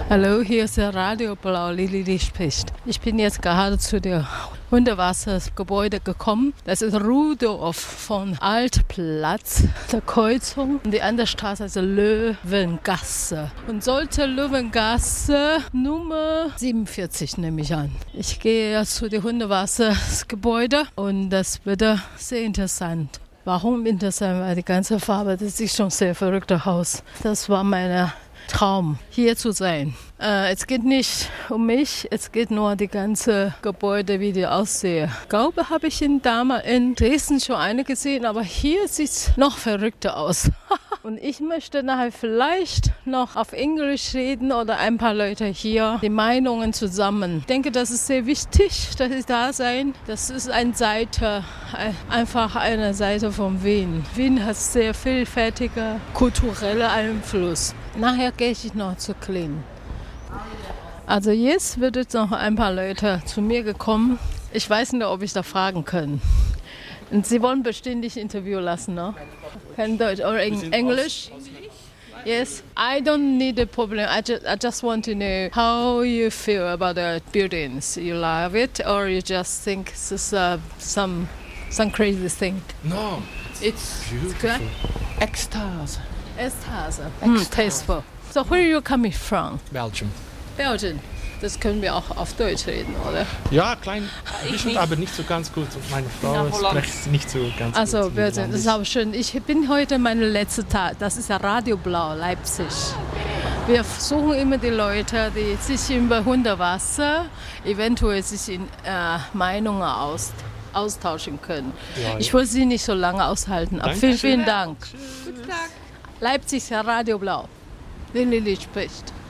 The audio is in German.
Hallo, hier ist der Radio Blau, Lili spricht. Ich bin jetzt gerade zu der Hundewassergebäude gekommen. Das ist Rudolf von Altplatz, der Kreuzung. Und die andere Straße ist Löwengasse. Und sollte Löwengasse Nummer 47 nehme ich an. Ich gehe jetzt zu dem Hundewassergebäude und das wird sehr interessant. Warum interessant? Weil die ganze Farbe, das sieht schon sehr verrückt aus. Das war mein Traum, hier zu sein. Es geht nicht um mich, es geht nur um die ganze Gebäude, wie die aussehen. Ich glaube, habe ich damals in Dresden schon eine gesehen, aber hier sieht es noch verrückter aus. Und ich möchte nachher vielleicht noch auf Englisch reden oder ein paar Leute hier die Meinungen zusammen. Ich denke, das ist sehr wichtig, dass sie da sein. Das ist einfach eine Seite von Wien. Wien hat sehr vielfältiger kultureller Einfluss. Nachher gehe ich noch zu Kleen. Also jetzt wird jetzt noch ein paar Leute zu mir gekommen. Ich weiß nicht, ob ich da fragen kann. Und sie wollen bestimmt dich Interview lassen, ne? Kein Deutsch oder Englisch? Yes, I don't need a problem. I just want to know how you feel about the buildings. You love it or you just think this is some crazy thing? No, it's beautiful. Ecstasy. Tasteful. So where are you coming from? Belgium. Belgium. Das können wir auch auf Deutsch reden, oder? Ja, klein bisschen, aber nicht so ganz gut. Meine Frau spricht nicht so ganz gut. Also Belgium, das ist auch schön. Ich bin heute mein letzter Tag. Das ist ja Radio Blau, Leipzig. Wir suchen immer die Leute, die sich über Hundewasser eventuell sich in Meinungen austauschen können. Ja. Ich will Sie nicht so lange aushalten. Aber vielen Dank. Guten Tag. Leipzig, Radio Blau. Lili spricht.